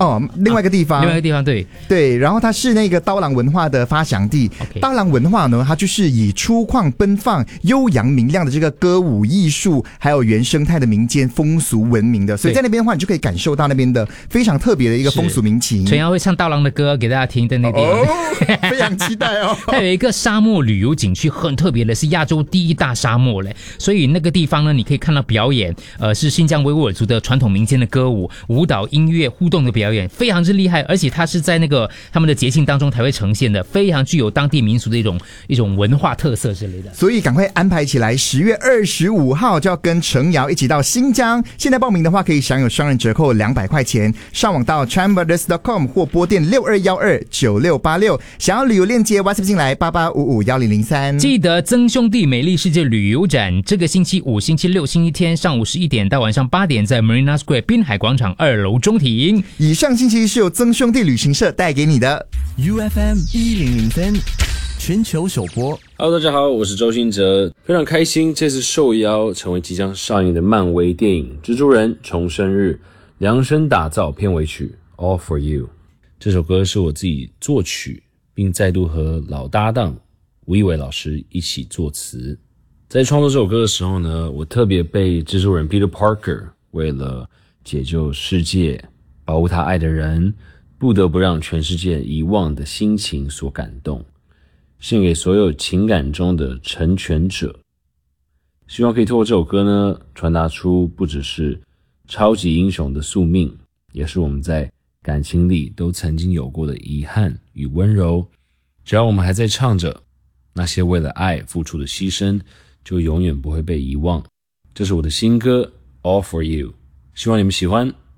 另外一个地方，对，然后它是那个刀郎文化的发祥地。刀郎文化呢，它就是以粗犷奔放、悠扬明亮的这个歌舞艺术，还有原生态的民间风俗闻名的，所以在那边的话，你就可以感受到那边的非常特别的一个风俗民情。 陈瑶会唱刀郎的歌给大家听的那边， 非常期待哦。 它有一个沙漠旅游景区，很特别的，是亚洲第一大沙漠嘞，所以那个地方呢，你可以看到表演，是新疆维吾尔族的传统民间的歌舞、舞蹈、音乐互动的表演，非常之厉害，而且它是在那个他们的节庆当中才会呈现的，非常具有当地民俗的一种文化特色之类的。 所以赶快安排起来，10月25号就要跟程瑶一起到新疆。现在报名的话，可以享有双人折扣200块钱。上网到 chambers.com 或拨电62129686，想要旅游链接 WhatsApp 进来88551003。 记得曾兄弟美丽世界旅游展，这个星期5、星期6、星期天上午11点到晚上8点，在 Marina Square 滨海广场2楼中庭。 以上信息是由曾兄弟旅行社带给你的。 UFM 1003全球首播。 Hello， 大家好，我是周兴哲，非常开心这次受邀成为即将上映的漫威电影《蜘蛛人重生日》量身打造片尾曲 All For You。 这首歌是我自己作曲，并再度和老搭档吴亦伟老师一起作词。在创作这首歌的时候呢，我特别被蜘蛛人 Peter Parker 为了解救世界、保护他爱的人，不得不让全世界遗忘的心情所感动，献给所有情感中的成全者。希望可以透过这首歌呢，传达出不只是超级英雄的宿命，也是我们在感情里都曾经有过的遗憾与温柔。只要我们还在唱着，那些为了爱付出的牺牲就永远不会被遗忘。这是我的新歌 All For You， 希望你们喜欢。